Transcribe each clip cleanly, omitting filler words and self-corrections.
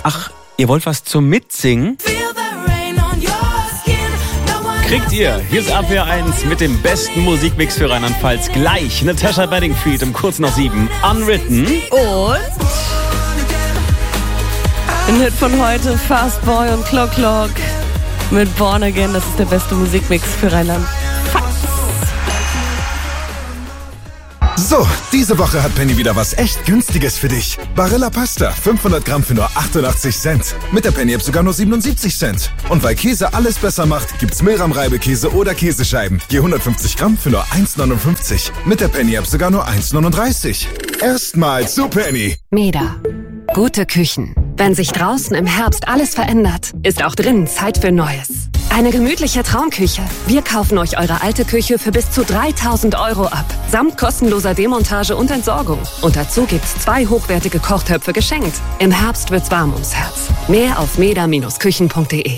Ach, ihr wollt was zum Mitsingen? Kriegt ihr. Hier ist RPR 1 mit dem besten Musikmix für Rheinland-Pfalz. Gleich Natasha Bedingfield um kurz nach 7. Unwritten. Und ein Hit von heute, Fast Boy und Clock Clock mit Born Again. Das ist der beste Musikmix für Rheinland-Pfalz. So, diese Woche hat Penny wieder was echt Günstiges für dich. Barilla Pasta, 500 Gramm für nur 88 Cent. Mit der Penny-App sogar nur 77 Cent. Und weil Käse alles besser macht, gibt's Milram-Reibekäse oder Käsescheiben. Je 150 Gramm für nur 1,59. Mit der Penny-App sogar nur 1,39. Erstmal zu Penny. Meda. Gute Küchen. Wenn sich draußen im Herbst alles verändert, ist auch drinnen Zeit für Neues. Eine gemütliche Traumküche. Wir kaufen euch eure alte Küche für bis zu 3.000 € ab. Samt kostenloser Demontage und Entsorgung. Und dazu gibt's 2 hochwertige Kochtöpfe geschenkt. Im Herbst wird's warm ums Herz. Mehr auf meda-küchen.de.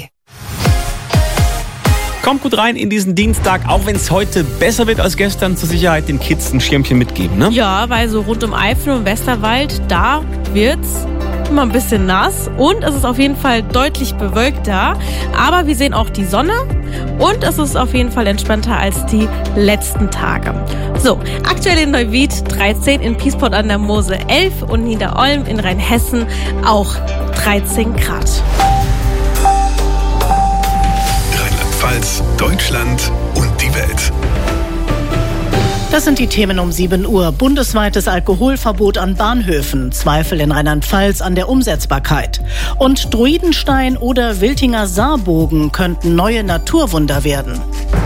Kommt gut rein in diesen Dienstag, auch wenn es heute besser wird als gestern. Zur Sicherheit den Kids ein Schirmchen mitgeben, ne? Ja, weil so rund um Eifel und Westerwald, da wird's immer ein bisschen nass und es ist auf jeden Fall deutlich bewölkter. Aber wir sehen auch die Sonne und es ist auf jeden Fall entspannter als die letzten Tage. So, aktuell in Neuwied 13, in Piesport an der Mosel 11 und Niederolm in Rheinhessen auch 13 Grad. Rheinland-Pfalz, Deutschland und die Welt. Das sind die Themen um 7 Uhr. Bundesweites Alkoholverbot an Bahnhöfen. Zweifel in Rheinland-Pfalz an der Umsetzbarkeit. Und Druidenstein oder Wiltinger Saarbogen könnten neue Naturwunder werden.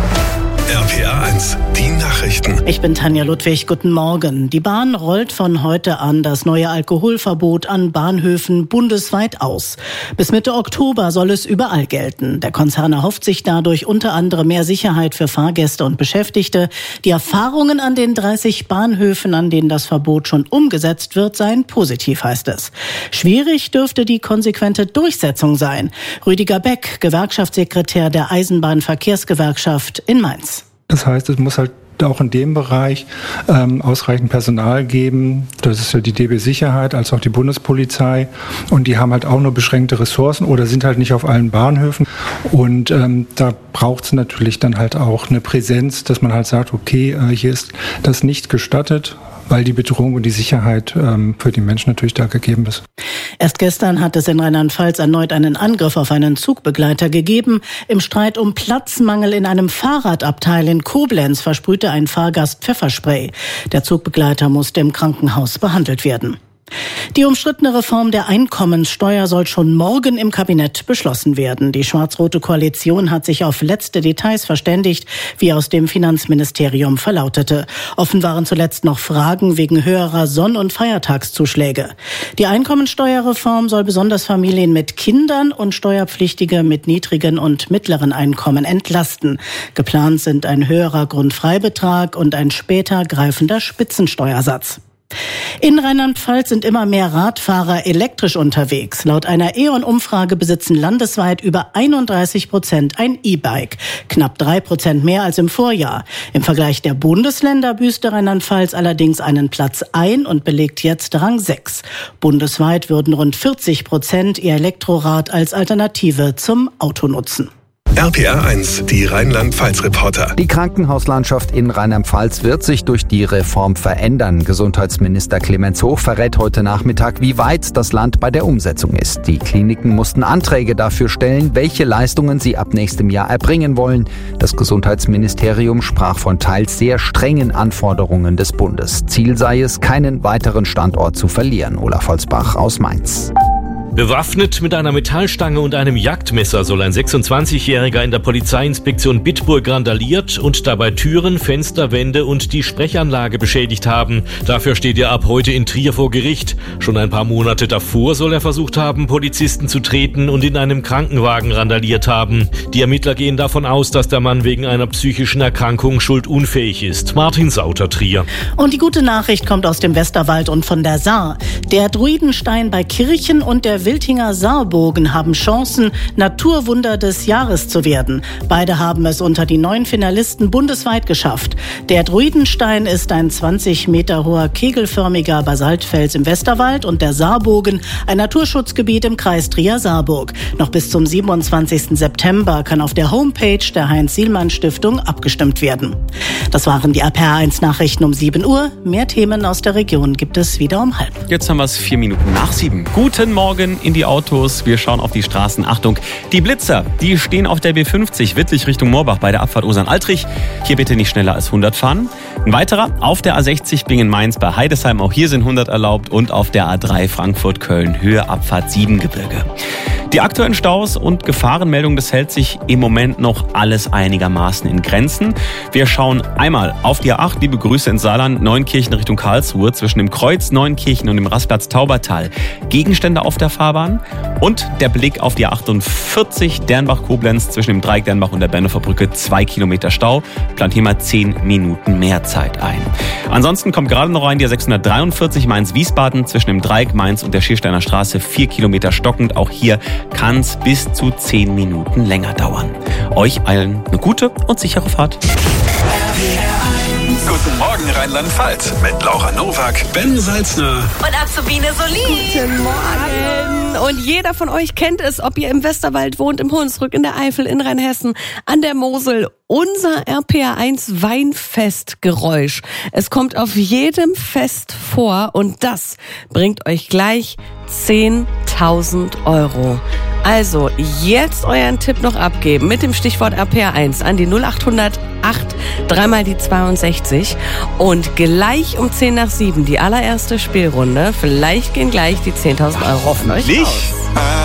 RPR 1, die Nachrichten. Ich bin Tanja Ludwig, guten Morgen. Die Bahn rollt von heute an das neue Alkoholverbot an Bahnhöfen bundesweit aus. Bis Mitte Oktober soll es überall gelten. Der Konzern erhofft sich dadurch unter anderem mehr Sicherheit für Fahrgäste und Beschäftigte. Die Erfahrungen an den 30 Bahnhöfen, an denen das Verbot schon umgesetzt wird, seien positiv, heißt es. Schwierig dürfte die konsequente Durchsetzung sein. Rüdiger Beck, Gewerkschaftssekretär der Eisenbahnverkehrsgewerkschaft in Mainz. Das heißt, es muss halt auch in dem Bereich ausreichend Personal geben. Das ist ja die DB Sicherheit als auch die Bundespolizei. Und die haben halt auch nur beschränkte Ressourcen oder sind halt nicht auf allen Bahnhöfen. Und da braucht es natürlich dann halt auch eine Präsenz, dass man halt sagt, okay, hier ist das nicht gestattet, weil die Bedrohung und die Sicherheit für die Menschen natürlich da gegeben ist. Erst gestern hat es in Rheinland-Pfalz erneut einen Angriff auf einen Zugbegleiter gegeben. Im Streit um Platzmangel in einem Fahrradabteil in Koblenz versprühte ein Fahrgast Pfefferspray. Der Zugbegleiter musste im Krankenhaus behandelt werden. Die umstrittene Reform der Einkommenssteuer soll schon morgen im Kabinett beschlossen werden. Die schwarz-rote Koalition hat sich auf letzte Details verständigt, wie aus dem Finanzministerium verlautete. Offen waren zuletzt noch Fragen wegen höherer Sonn- und Feiertagszuschläge. Die Einkommenssteuerreform soll besonders Familien mit Kindern und Steuerpflichtige mit niedrigen und mittleren Einkommen entlasten. Geplant sind ein höherer Grundfreibetrag und ein später greifender Spitzensteuersatz. In Rheinland-Pfalz sind immer mehr Radfahrer elektrisch unterwegs. Laut einer E.ON-Umfrage besitzen landesweit über 31% ein E-Bike. Knapp 3% mehr als im Vorjahr. Im Vergleich der Bundesländer büßte Rheinland-Pfalz allerdings einen Platz ein und belegt jetzt Rang 6. Bundesweit würden rund 40% ihr Elektrorad als Alternative zum Auto nutzen. RPR 1, die Rheinland-Pfalz-Reporter. Die Krankenhauslandschaft in Rheinland-Pfalz wird sich durch die Reform verändern. Gesundheitsminister Clemens Hoch verrät heute Nachmittag, wie weit das Land bei der Umsetzung ist. Die Kliniken mussten Anträge dafür stellen, welche Leistungen sie ab nächstem Jahr erbringen wollen. Das Gesundheitsministerium sprach von teils sehr strengen Anforderungen des Bundes. Ziel sei es, keinen weiteren Standort zu verlieren. Olaf Holzbach aus Mainz. Bewaffnet mit einer Metallstange und einem Jagdmesser soll ein 26-Jähriger in der Polizeiinspektion Bitburg randaliert und dabei Türen, Fenster, Wände und die Sprechanlage beschädigt haben. Dafür steht er ab heute in Trier vor Gericht. Schon ein paar Monate davor soll er versucht haben, Polizisten zu treten und in einem Krankenwagen randaliert haben. Die Ermittler gehen davon aus, dass der Mann wegen einer psychischen Erkrankung schuldunfähig ist. Martin Sauter, Trier. Und die gute Nachricht kommt aus dem Westerwald und von der Saar. Der Druidenstein bei Kirchen und der der Wiltinger Saarbogen haben Chancen, Naturwunder des Jahres zu werden. Beide haben es unter die 9 Finalisten bundesweit geschafft. Der Druidenstein ist ein 20 Meter hoher kegelförmiger Basaltfels im Westerwald und der Saarbogen ein Naturschutzgebiet im Kreis Trier-Saarburg. Noch bis zum 27. September kann auf der Homepage der Heinz-Sielmann-Stiftung abgestimmt werden. Das waren die RPR1-Nachrichten um 7 Uhr. Mehr Themen aus der Region gibt es wieder um 6:30. Jetzt haben wir es 4 Minuten nach 7. Guten Morgen in die Autos. Wir schauen auf die Straßen. Achtung, die Blitzer, die stehen auf der B50 Wittlich Richtung Moorbach bei der Abfahrt Osern-Altrich. Hier bitte nicht schneller als 100 fahren. Ein weiterer auf der A60 Bingen-Mainz bei Heidesheim. Auch hier sind 100 erlaubt. Und auf der A3 Frankfurt-Köln Höhe Abfahrt 7 Gebirge. Die aktuellen Staus und Gefahrenmeldungen, das hält sich im Moment noch alles einigermaßen in Grenzen. Wir schauen einmal auf die A8, liebe Grüße ins Saarland, Neunkirchen Richtung Karlsruhe, zwischen dem Kreuz Neunkirchen und dem Rastplatz Taubertal. Gegenstände auf der Fahrbahn und der Blick auf die A48 Dernbach-Koblenz zwischen dem Dreieck Dernbach und der Bernhofer Brücke, 2 Kilometer Stau. Plant hier mal 10 Minuten mehr Zeit ein. Ansonsten kommt gerade noch rein die A643 Mainz-Wiesbaden zwischen dem Dreieck Mainz und der Schiersteiner Straße, 4 Kilometer stockend. Auch hier kann es bis zu 10 Minuten länger dauern. Euch allen eine gute und sichere Fahrt. Guten Morgen Rheinland-Pfalz mit Laura Nowak, Ben Salzner und Azubine Solin. Guten Morgen. Und jeder von euch kennt es, ob ihr im Westerwald wohnt, im Hunsrück, in der Eifel, in Rheinhessen, an der Mosel. Unser RPR1 Weinfestgeräusch. Es kommt auf jedem Fest vor und das bringt euch gleich 10.000 Euro. Also jetzt euren Tipp noch abgeben mit dem Stichwort RPR1 an die 0800 8 3 die 62 und gleich um 10 nach 7 die allererste Spielrunde. Vielleicht gehen gleich die 10.000 Euro von euch raus.